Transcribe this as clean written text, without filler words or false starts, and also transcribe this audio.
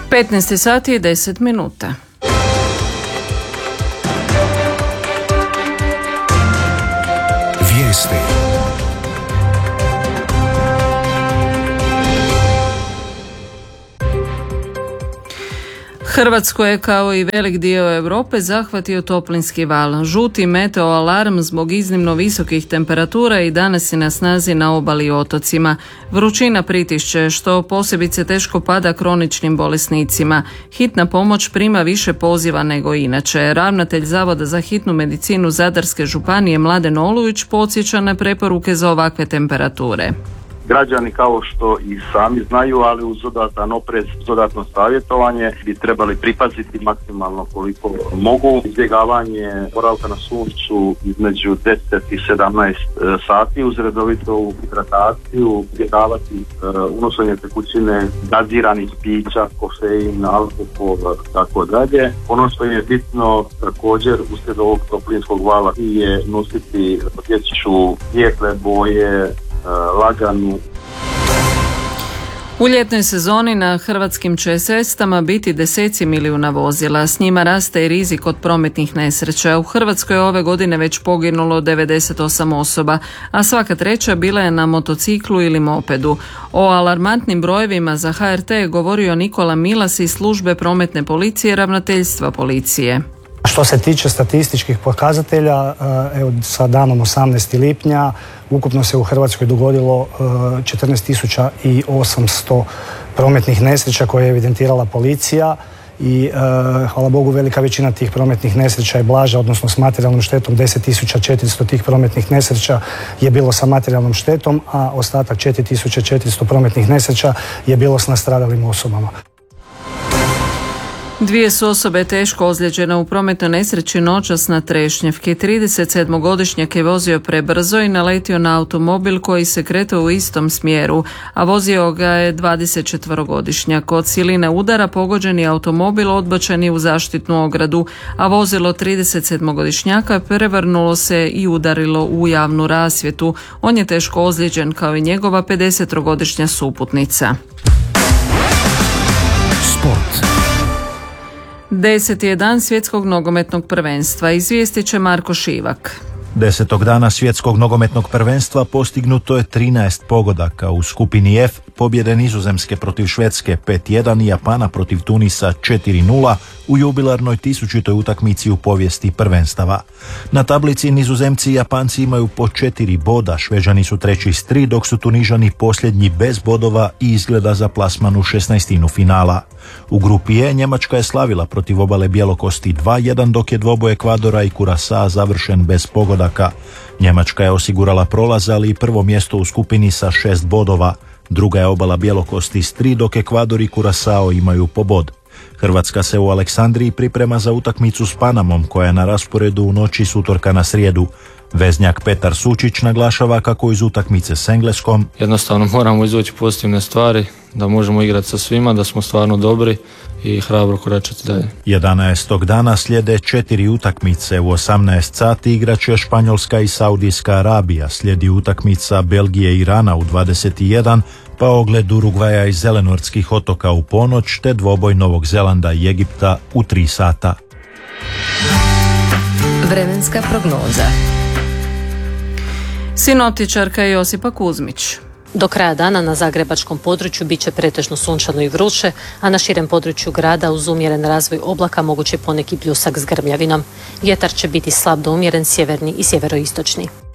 15 sati i 10 minuta. Vijesti. Hrvatsku je kao i velik dio Europe zahvatio toplinski val. Žuti meteo alarm zbog iznimno visokih temperatura i danas je na snazi na obali i otocima. Vrućina pritišće, što posebice teško pada kroničnim bolesnicima. Hitna pomoć prima više poziva nego inače. Ravnatelj Zavoda za hitnu medicinu Zadarske županije Mladen Olujić podsjeća na preporuke za ovakve temperature. Građani, kao što i sami znaju, ali uz dodatan oprez, dodatno savjetovanje, bi trebali pripaziti maksimalno koliko mogu. Izbjegavanje boravka na suncu između 10 i 17 sati uz redovitu hidrataciju, izbjegavati unošenje tekućine, gaziranih pića, kofein, alkohol, tako dalje. Ono što je bitno također uslijed ovog toplinskog vala je nositi dječju svijetle boje, laganu. U ljetnoj sezoni na hrvatskim će cestama biti deseci milijuna vozila. S njima raste i rizik od prometnih nesreća. U Hrvatskoj je ove godine već poginulo 98 osoba, a svaka treća bila je na motociklu ili mopedu. O alarmantnim brojevima za HRT je govorio Nikola Milas iz službe prometne policije ravnateljstva policije. Što se tiče statističkih pokazatelja, evo sa danom 18. lipnja ukupno se u Hrvatskoj dogodilo 14.800 prometnih nesreća koje je evidentirala policija i hvala Bogu velika većina tih prometnih nesreća je blaža, odnosno s materijalnom štetom. 10.400 tih prometnih nesreća je bilo sa materijalnom štetom, a ostatak 4.400 prometnih nesreća je bilo s nastradalim osobama. Dvije su osobe teško ozlijeđene u prometnoj nesreći noćas na Trešnjevki. 37-godišnjak je vozio prebrzo i naletio na automobil koji se kretao u istom smjeru, a vozio ga je 24-godišnjak. Od siline udara pogođeni automobil odbačen je u zaštitnu ogradu, a vozilo 37-godišnjaka prevrnulo se i udarilo u javnu rasvjetu. On je teško ozlijeđen kao i njegova 50-godišnja suputnica. Sport. 10. je dan svjetskog nogometnog prvenstva, izvijestit će Marko Šivak. 10. dana svjetskog nogometnog prvenstva postignuto je 13 pogodaka. U skupini F pobjede Nizozemske protiv Švedske 5-1 i Japana protiv Tunisa 4-0 u jubilarnoj 1000. utakmici u povijesti prvenstava. Na tablici Nizozemci i Japanci imaju po 4 boda, Šveđani su treći s 3, dok su Tunižani posljednji bez bodova i izgleda za plasman u 16. finala. U grupi E Njemačka je slavila protiv obale Bjelokosti 2-1, dok je dvoboj Ekvadora i Kurasa završen bez pogodaka. Njemačka je osigurala prolaz, ali i prvo mjesto u skupini sa 6 bodova. Druga je obala Bjelokosti s 3, dok Ekvador i Kurasao imaju po bod. Hrvatska se u Aleksandriji priprema za utakmicu s Panamom, koja je na rasporedu u noći s utorka na srijedu. Veznjak Petar Sučić naglašava kako iz utakmice s Engleskom jednostavno moramo izvući pozitivne stvari, da možemo igrati sa svima, da smo stvarno dobri i hrabro koračati dalje. 11. dana slijede 4 utakmice. U 18 sati igraće Španjolska i Saudijska Arabija, slijedi utakmica Belgije i Irana u 21, pa ogled Urugvaja i Zelenortskih otoka u ponoć, te dvoboj Novog Zelanda i Egipta u 3 sata. Vremenska prognoza. Sinoptičarka Josipa Kuzmić. Do kraja dana na zagrebačkom području bit će pretežno sunčano i vruće, a na širem području grada uz umjeren razvoj oblaka moguće poneki pljusak s grmljavinom. Vjetar će biti slab do umjeren sjeverni i sjeveroistočni.